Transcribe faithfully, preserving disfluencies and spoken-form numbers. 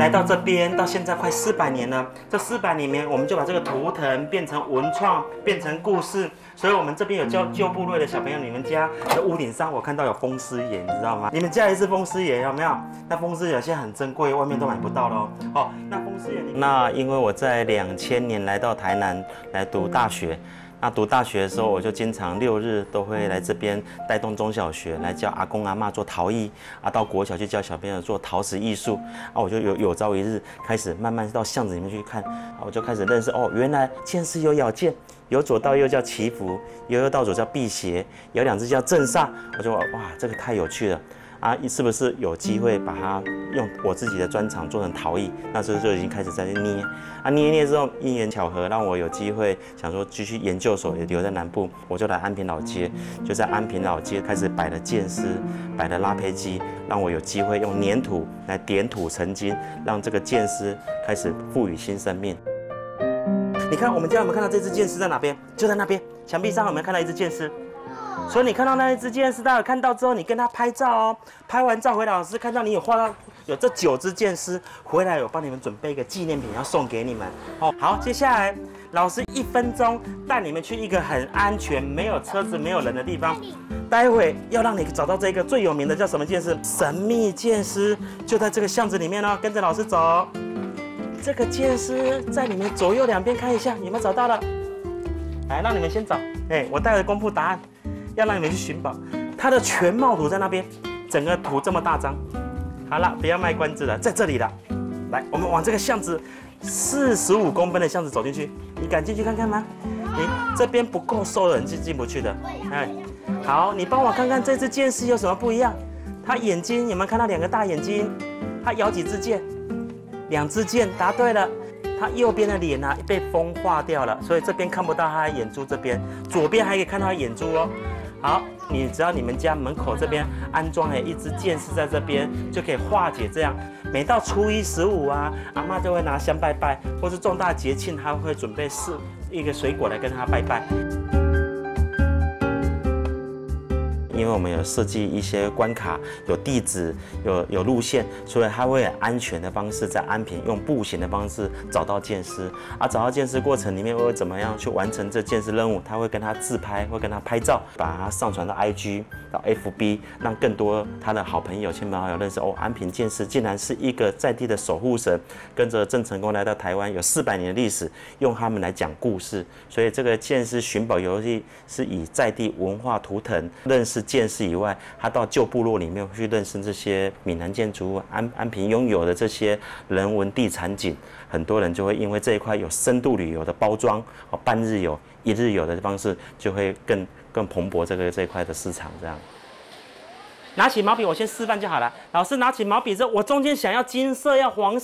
来到这边，到现在快四百年了。这四百年里面，我们就把这个图腾变成文创，变成故事。所以我们这边有教旧部落的小朋友，你们家的屋顶上我看到有风狮爷，你知道吗？你们家也是风狮爷有没有？那风狮爷现在很珍贵，外面都买不到喽。哦，那风狮爷，那因为我在两千年来到台南来读大学。那读大学的时候，我就经常六日都会来这边带动中小学来教阿公阿嬷做陶艺啊，到国小去教小朋友做陶瓷艺术啊，我就有有朝一日开始慢慢到巷子里面去看啊，我就开始认识哦，原来剑狮有咬剑，由左到右叫祈福，由右到左叫辟邪，有两只叫镇煞，我就哇，这个太有趣了。啊，是不是有机会把它用我自己的专长做成陶艺？那时候就已经开始在捏，啊捏一捏之后，因缘巧合让我有机会想说继续研究所，也留在南部，我就来安平老街，就在安平老街开始摆了剑狮，摆了拉坯机，让我有机会用粘土来点土成金，让这个剑狮开始赋予新生命。你看我们家有没有看到这只剑狮在哪边？就在那边，墙壁上有没有看到一只剑狮？所以你看到那一只剑狮，待会看到之后，你跟他拍照哦。拍完照回来，老师看到你有画到有这九只剑狮，回来有帮你们准备一个纪念品要送给你们哦。好，接下来老师一分钟带你们去一个很安全、没有车子、没有人的地方。待会要让你找到这个最有名的叫什么剑狮？神秘剑狮，就在这个巷子里面哦。跟着老师走。这个剑狮在你们左右两边看一下，有没有找到了？来，让你们先找。哎，我待会公布答案。要让你们去寻宝，它的全貌图在那边，整个图这么大张。好了，不要卖关子了，在这里了。来，我们往这个巷子四十五公分的巷子走进去，你敢进去看看吗？你这边不够瘦的人是进不去的。哎，好，你帮我看看这只剑狮有什么不一样？它眼睛有没有看到两个大眼睛？它咬几支箭？两支箭，答对了。它右边的脸啊被风化掉了，所以这边看不到它的眼珠，这边左边还可以看到它的眼珠哦。好，你只要你们家门口这边安装了一支剑狮在这边，就可以化解这样。每到初一十五啊，阿嬷就会拿香拜拜，或是重大节庆，她会准备是一个水果来跟她拜拜。因为我们有设计一些关卡，有地址，有有路线，所以它会很安全的方式在安平用步行的方式找到剑狮。而找到剑狮过程里面会怎么样去完成这剑狮任务？他会跟他自拍，会跟他拍照，把它上传到 I G 到 F B， 让更多他的好朋友、亲朋好友认识哦，安平剑狮竟然是一个在地的守护神，跟着郑成功来到台湾，有四百年的历史，用他们来讲故事。所以这个剑狮寻宝游戏是以在地文化图腾认识剑狮以外，他到旧部落里面去认识这些闽南建筑物，安安平拥有的这些人文地产景，很多人就会因为这一块有深度旅游的包装，哦，半日游、一日游的方式，就会更更蓬勃这个这一块的市场。这样，拿起毛笔，我先示范就好了。老师拿起毛笔之后，我中间想要金色，要黄色。